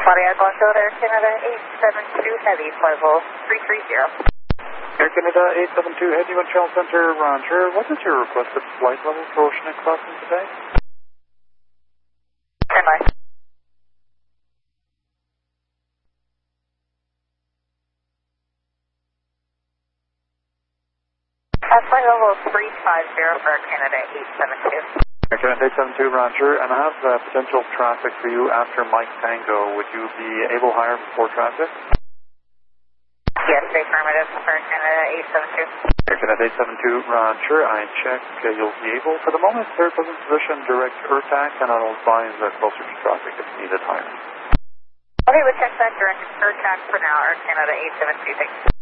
Maria Gonzalez, Air Canada 872 Heavy, flight level 330. Air Canada 872 Heavy, Montreal Center, Roger. What is your requested flight level for Oceanic crossing today? 10 by. Flight level 350 for Air Canada 872. Air Canada 872, Roger. And I have potential traffic for you after Mike Tango. Would you be able higher before traffic? Yes, affirmative for Air Canada 872. Air Canada 872, Roger. I check you'll be able, for the moment, very pleasant position, direct AirTac, and I'll advise closer to traffic if needed higher. Okay, we'll check that direct AirTac for now, Air Canada 872. Thanks.